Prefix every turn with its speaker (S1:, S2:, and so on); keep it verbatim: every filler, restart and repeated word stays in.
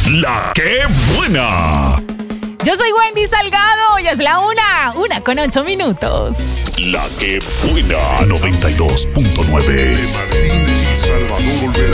S1: La que buena.
S2: Yo soy Wendy Salgado y es la una, una con ocho minutos.
S1: La que buena, noventa y dos punto nueve.
S3: Martín y Salvador Olvera.